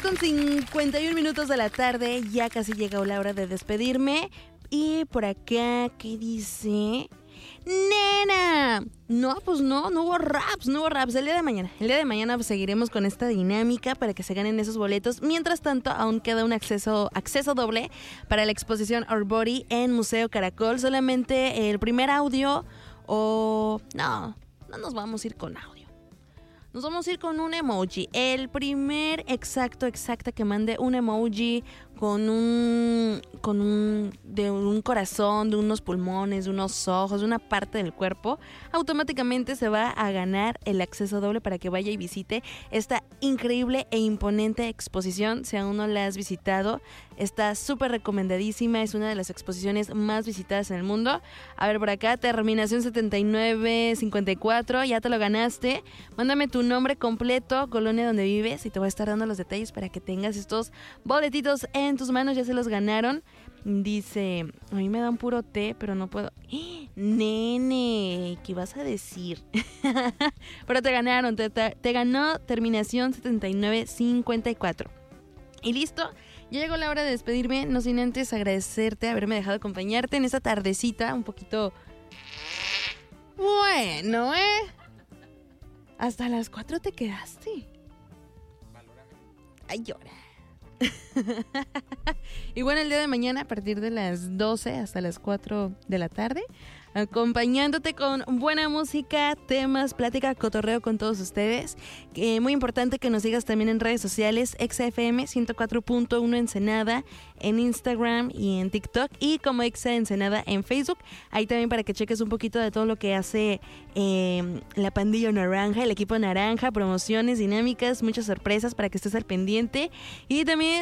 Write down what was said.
2:51 de la tarde, ya casi llegó la hora de despedirme. Y por acá, ¿qué dice? ¡Nena! No, pues no hubo raps. El día de mañana pues, seguiremos con esta dinámica para que se ganen esos boletos. Mientras tanto, aún queda un acceso doble para la exposición Our Body en Museo Caracol. Solamente el primer audio o... No nos vamos a ir con audio. Nos vamos a ir con un emoji. El primer exacta que mande un emoji con un corazón, de unos pulmones, de unos ojos, de una parte del cuerpo, automáticamente se va a ganar el acceso doble para que vaya y visite esta increíble e imponente exposición. Si aún no la has visitado, está súper recomendadísima. Es una de las exposiciones más visitadas en el mundo. A ver, por acá, terminación 7954, ya te lo ganaste. Mándame tu nombre completo, colonia donde vives, y te voy a estar dando los detalles para que tengas estos boletitos en tus manos. Ya se los ganaron. Dice, a mí me dan puro té, pero no puedo. ¡Ah! Nene, ¿qué vas a decir? Pero te ganaron, te ganó terminación 7954. Y listo, ya llegó la hora de despedirme, no sin antes agradecerte haberme dejado acompañarte en esta tardecita un poquito... Bueno, hasta las 4 te quedaste. Ay, llora. Y bueno, el día de mañana a partir de las 12 hasta las 4 de la tarde, acompañándote con buena música, temas, plática, cotorreo con todos ustedes. Muy importante que nos sigas también en redes sociales, XFM 104.1 Ensenada, en Instagram y en TikTok, y como Exa Ensenada en Facebook. Ahí también para que cheques un poquito de todo lo que hace la pandilla naranja, el equipo naranja, promociones, dinámicas, muchas sorpresas para que estés al pendiente. Y también